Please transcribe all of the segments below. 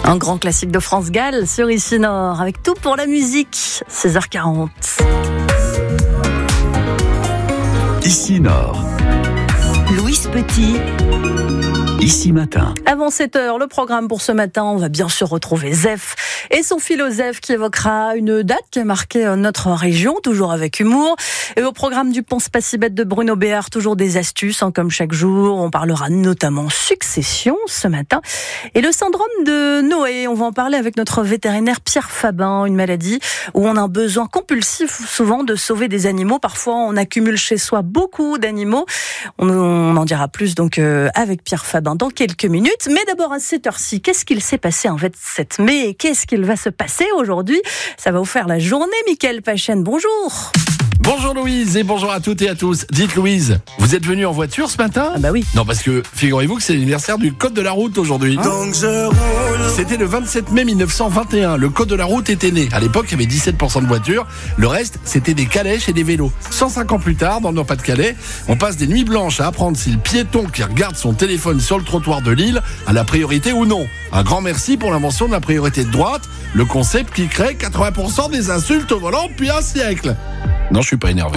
Un grand classique de France Gall sur Ici Nord, avec tout pour la musique, 16h40. Ici Nord. Louise Petit. Ici Matin. Avant 7h, le programme pour ce matin, on va bien sûr retrouver Zef et son philosophe qui évoquera une date qui a marqué notre région, toujours avec humour. Et au programme du Ponce pas si bête de Bruno Béard, toujours des astuces, comme chaque jour. On parlera notamment succession ce matin. Et le syndrome de Noé, on va en parler avec notre vétérinaire Pierre Fabin, une maladie où on a un besoin compulsif souvent de sauver des animaux. Parfois, on accumule chez soi beaucoup d'animaux. On en dira plus donc avec Pierre Fabin dans quelques minutes. Mais d'abord à cette heure-ci, qu'est-ce qu'il s'est passé en 27 mai et qu'est-ce qu'il va se passer aujourd'hui? Ça va vous faire la journée, Mickaël Pachen. Bonjour. Bonjour Louise et bonjour à toutes et à tous. Dites Louise, vous êtes venue en voiture ce matin? Ah bah oui. Non, parce que figurez-vous que c'est l'anniversaire du code de la route aujourd'hui. Donc je roule. C'était le 27 mai 1921, le code de la route était né. À l'époque, il y avait 17% de voitures, le reste, c'était des calèches et des vélos. 105 ans plus tard, dans le Nord-Pas-de-Calais, on passe des nuits blanches à apprendre si le piéton qui regarde son téléphone sur le trottoir de Lille a la priorité ou non. Un grand merci pour l'invention de la priorité de droite, le concept qui crée 80% des insultes au volant depuis un siècle. Non, je suis pas énervé.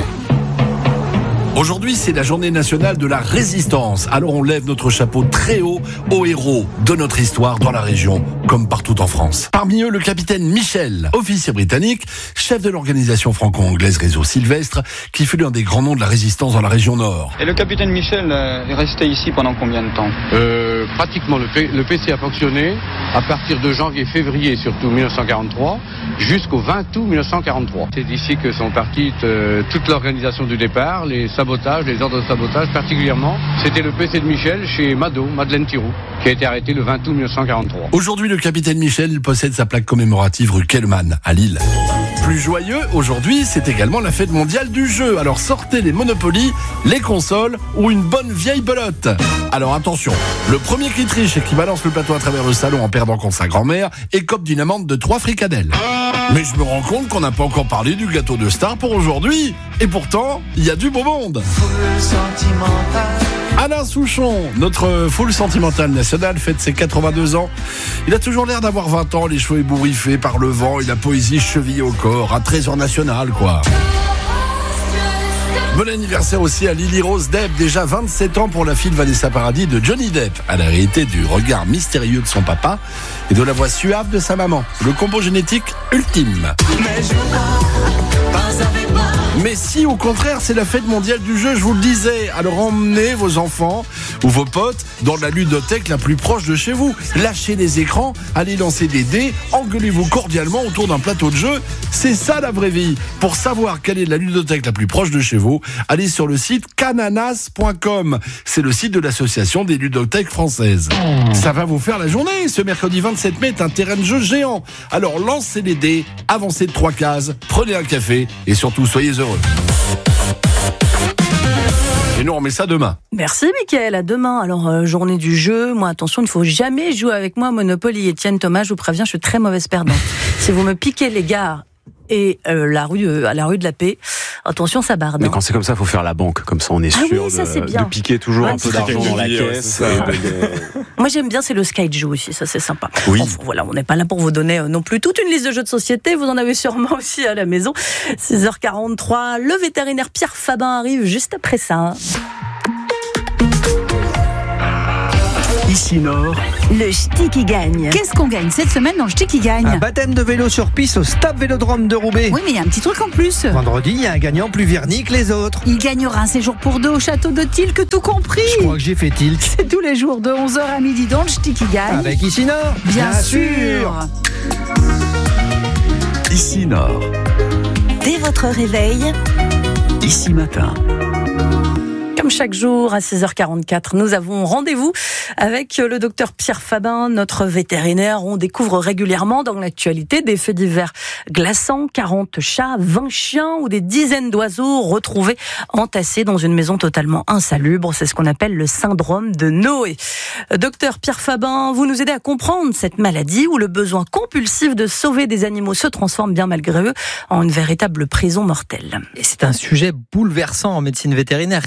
Aujourd'hui, c'est la journée nationale de la résistance. Alors on lève notre chapeau très haut aux héros de notre histoire dans la région, comme partout en France. Parmi eux, le capitaine Michel, officier britannique, chef de l'organisation franco-anglaise Réseau Sylvestre, qui fut l'un des grands noms de la résistance dans la région Nord. Et le capitaine Michel est resté ici pendant combien de temps? Pratiquement, le PC a fonctionné à partir de janvier-février, surtout 1943, jusqu'au 20 août 1943. C'est d'ici que sont parties toute l'organisation du départ, les sabotages, les ordres de sabotage particulièrement. C'était le PC de Michel chez Madeleine Thiroux, qui a été arrêté le 20 août 1943. Aujourd'hui, le capitaine Michel possède sa plaque commémorative rue Kellman, à Lille. Plus joyeux, aujourd'hui, c'est également la fête mondiale du jeu. Alors sortez les Monopoly, les consoles ou une bonne vieille belote. Alors attention, le premier qui triche et qui balance le plateau à travers le salon en perdant contre sa grand-mère écope d'une amende de 3 fricadelles. Mais je me rends compte qu'on n'a pas encore parlé du gâteau de star pour aujourd'hui. Et pourtant, il y a du beau monde. Alain Souchon, notre full sentimental national, fête ses 82 ans. Il a toujours l'air d'avoir 20 ans, les cheveux ébouriffés par le vent et la poésie chevillée au corps. Un trésor national, quoi. Bon anniversaire aussi à Lily Rose Depp, déjà 27 ans pour la fille de Vanessa Paradis de Johnny Depp. Elle a hérité du regard mystérieux de son papa et de la voix suave de sa maman. Le combo génétique ultime. Mais si au contraire c'est la fête mondiale du jeu, je vous le disais, alors emmenez vos enfants ou vos potes dans la ludothèque la plus proche de chez vous. Lâchez les écrans, allez lancer des dés, engueulez-vous cordialement autour d'un plateau de jeu. C'est ça la vraie vie. Pour savoir quelle est la ludothèque la plus proche de chez vous, allez sur le site cananas.com. C'est le site de l'association des ludothèques françaises. Ça va vous faire la journée. Ce mercredi 27 mai est un terrain de jeu géant. Alors lancez les dés, avancez de 3 cases, prenez un café et surtout soyez heureux. Et nous on remet ça demain. Merci Mickaël, à demain. Alors journée du jeu, moi attention, il ne faut jamais jouer avec moi à Monopoly. Étienne Thomas, je vous préviens, je suis très mauvaise perdante. Si vous me piquez les gares et à la rue de la Paix, attention, ça barde. Mais quand c'est comme ça, il faut faire la banque, comme ça on est sûr oui, ça, c'est bien. de piquer toujours un peu d'argent dans la caisse. Moi j'aime bien, c'est le Skyjou aussi, ça c'est sympa. Oui. Enfin, voilà, on n'est pas là pour vous donner non plus toute une liste de jeux de société, vous en avez sûrement aussi à la maison. 6h43, le vétérinaire Pierre Fabin arrive juste après ça. Ici Nord. Le ch'ti qui gagne. Qu'est-ce qu'on gagne cette semaine dans le ch'ti qui gagne? Un baptême de vélo sur piste au Stade Vélodrome de Roubaix. Oui, mais il y a un petit truc en plus. Vendredi, il y a un gagnant plus verni que les autres. Il gagnera un séjour pour 2 au château de Tilk, tout compris. Je crois que j'ai fait tilt. C'est tous les jours de 11h à midi dans le ch'ti qui gagne. Avec Ici Nord. Bien sûr. Ici Nord. Dès votre réveil, Ici Matin. Comme chaque jour à 6h44, nous avons rendez-vous avec le docteur Pierre Fabin, notre vétérinaire. On découvre régulièrement dans l'actualité des faits divers glaçants, 40 chats, 20 chiens ou des dizaines d'oiseaux retrouvés entassés dans une maison totalement insalubre. C'est ce qu'on appelle le syndrome de Noé. Docteur Pierre Fabin, vous nous aidez à comprendre cette maladie où le besoin compulsif de sauver des animaux se transforme bien malgré eux en une véritable prison mortelle. Et c'est un sujet bouleversant en médecine vétérinaire car on est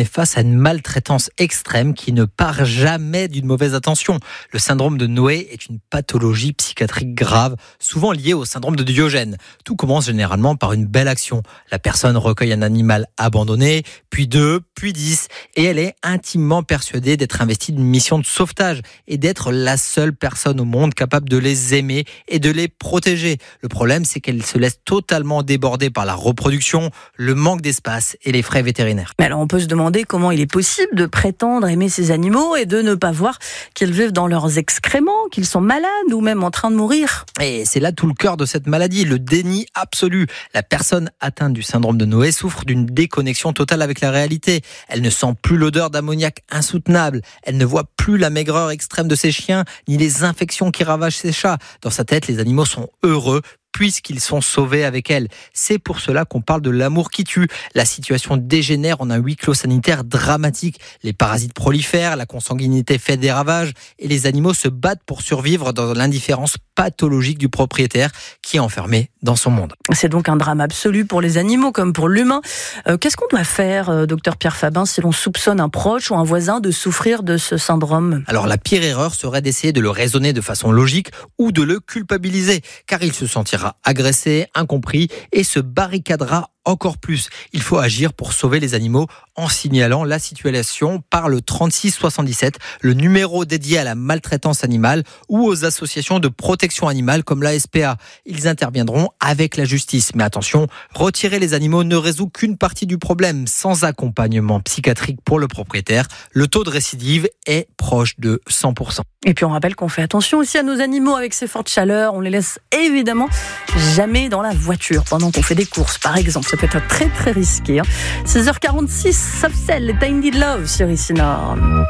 face à une maltraitance extrême qui ne part jamais d'une mauvaise intention. Le syndrome de Noé est une pathologie psychiatrique grave, souvent liée au syndrome de Diogène. Tout commence généralement par une belle action. La personne recueille un animal abandonné, puis 2, puis 10, et elle est intimement persuadée d'être investie d'une mission de sauvetage et d'être la seule personne au monde capable de les aimer et de les protéger. Le problème, c'est qu'elle se laisse totalement déborder par la reproduction, le manque d'espace et les frais vétérinaires. Mais alors on peut se demander comment il est possible de prétendre aimer ces animaux et de ne pas voir qu'ils vivent dans leurs excréments, qu'ils sont malades ou même en train de mourir. Et c'est là tout le cœur de cette maladie, le déni absolu. La personne atteinte du syndrome de Noé souffre d'une déconnexion totale avec la réalité. Elle ne sent plus l'odeur d'ammoniac insoutenable. Elle ne voit plus la maigreur extrême de ses chiens, ni les infections qui ravagent ses chats. Dans sa tête, les animaux sont heureux puisqu'ils sont sauvés avec elle. C'est pour cela qu'on parle de l'amour qui tue. La situation dégénère en un huis clos sanitaire dramatique. Les parasites prolifèrent, la consanguinité fait des ravages et les animaux se battent pour survivre dans l'indifférence pathologique du propriétaire qui est enfermé dans son monde. C'est donc un drame absolu pour les animaux comme pour l'humain. Qu'est-ce qu'on doit faire, docteur Pierre Fabin, si l'on soupçonne un proche ou un voisin de souffrir de ce syndrome ? Alors la pire erreur serait d'essayer de le raisonner de façon logique ou de le culpabiliser, car il se sentira agressé, incompris et se barricadera encore plus. Il faut agir pour sauver les animaux en signalant la situation par le 3677, le numéro dédié à la maltraitance animale ou aux associations de protection animale comme la SPA. Ils interviendront avec la justice. Mais attention, retirer les animaux ne résout qu'une partie du problème. Sans accompagnement psychiatrique pour le propriétaire, le taux de récidive est proche de 100%. Et puis on rappelle qu'on fait attention aussi à nos animaux avec ces fortes chaleurs. On les laisse évidemment jamais dans la voiture pendant qu'on fait des courses, par exemple. Ça peut être très très risqué. 16h46, Soft Cell, Tainted Love sur Ici Nord.